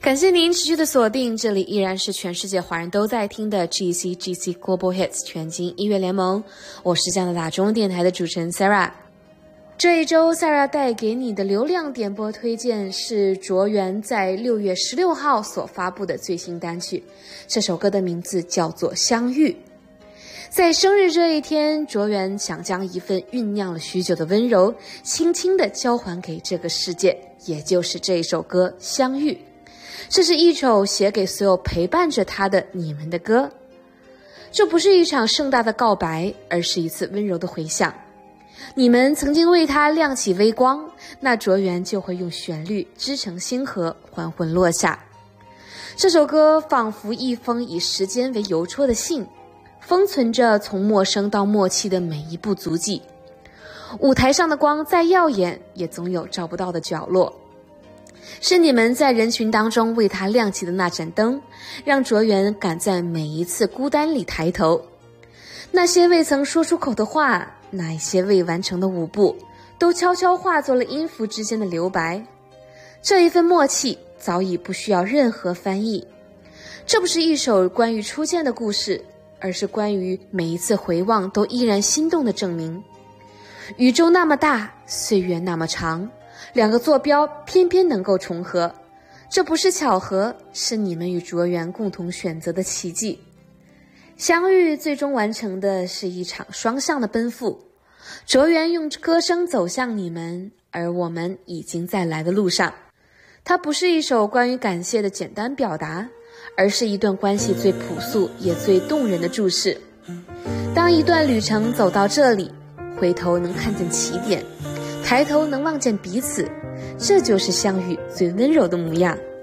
感谢您持续的锁定，这里依然是全世界华人都在听的 GC Global Hits 全金音乐联盟，我是加拿大中文电台的主持人 Sarah。 这一周 Sarah 带给你的流量点播推荐是卓源在6月16号所发布的最新单曲，这首歌的名字叫做《相遇》。在生日这一天，卓源想将一份酝酿了许久的温柔轻轻地交还给这个世界，也就是这一首歌《相遇》。这是一首写给所有陪伴着他的你们的歌。这不是一场盛大的告白，而是一次温柔的回响。你们曾经为他亮起微光，那卓源就会用旋律织成星河，缓缓落下。这首歌仿佛一封以时间为邮戳的信，封存着从陌生到默契的每一步足迹。舞台上的光再耀眼，也总有照不到的角落。是你们在人群当中为他亮起的那盏灯，让卓源敢在每一次孤单里抬头。那些未曾说出口的话，那一些未完成的舞步，都悄悄化作了音符之间的留白。这一份默契早已不需要任何翻译。这不是一首关于初见的故事，而是关于每一次回望都依然心动的证明。宇宙那么大，岁月那么长，两个坐标偏偏能够重合，这不是巧合，是你们与卓源共同选择的奇迹。相遇最终完成的是一场双向的奔赴，卓源用歌声走向你们，而我们已经在来的路上。它不是一首关于感谢的简单表达，而是一段关系最朴素也最动人的注释。当一段旅程走到这里，回头能看见起点，抬头能望见彼此，这就是相遇最温柔的模样。